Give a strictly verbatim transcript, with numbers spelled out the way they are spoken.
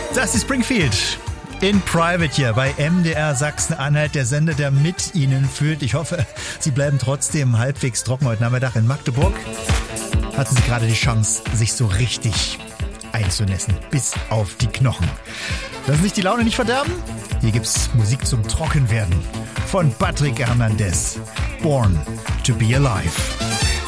Das ist Springfield in Private hier bei M D R Sachsen-Anhalt, der Sender, der mit Ihnen fühlt. Ich hoffe, Sie bleiben trotzdem halbwegs trocken heute Nachmittag in Magdeburg. Hatten Sie gerade die Chance, sich so richtig einzunässen, bis auf die Knochen. Lassen Sie sich die Laune nicht verderben? Hier gibt's Musik zum Trockenwerden von Patrick Hernandez. Born to be Alive.